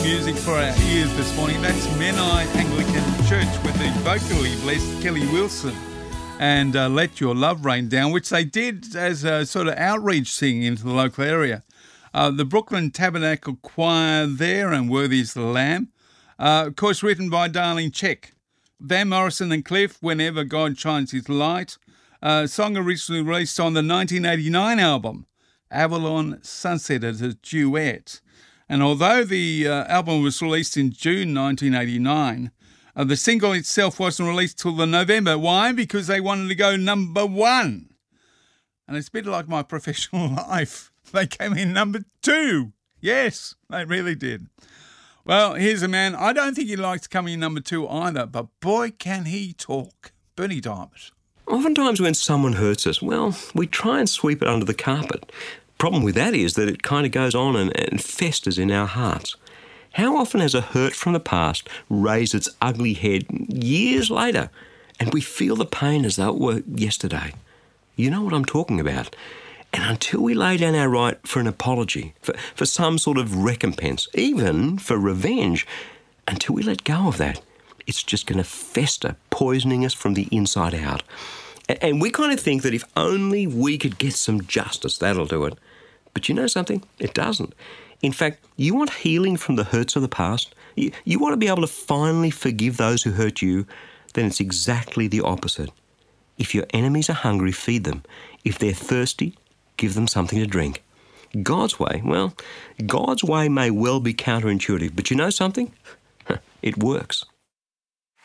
Music for our ears this morning. That's Menai Anglican Church with the vocally blessed Kelly Wilson and Let Your Love Rain Down, which they did as a sort of outreach singing into the local area. The Brooklyn Tabernacle Choir there and Worthy is the Lamb. Of course, written by Darlene Check. Van Morrison and Cliff, Whenever God Shines His Light. Song originally released on the 1989 album, Avalon Sunset, as a duet. And although the album was released in June 1989, the single itself wasn't released till the November. Why? Because they wanted to go number one. And it's a bit like my professional life. They came in number two. Yes, they really did. Well, here's a man, I don't think he likes coming in number two either, but boy, can he talk. Bernie Diamond. Oftentimes when someone hurts us, well, we try and sweep it under the carpet. Problem with that is that it kind of goes on and festers in our hearts. How often has a hurt from the past raised its ugly head years later and we feel the pain as though it were yesterday? You know what I'm talking about. And until we lay down our right for an apology, for some sort of recompense, even for revenge, until we let go of that, it's just going to fester, poisoning us from the inside out. And we kind of think that if only we could get some justice, that'll do it. But you know something? It doesn't. In fact, you want healing from the hurts of the past? You want to be able to finally forgive those who hurt you? Then it's exactly the opposite. If your enemies are hungry, feed them. If they're thirsty, give them something to drink. God's way, well, God's way may well be counterintuitive, but you know something? It works.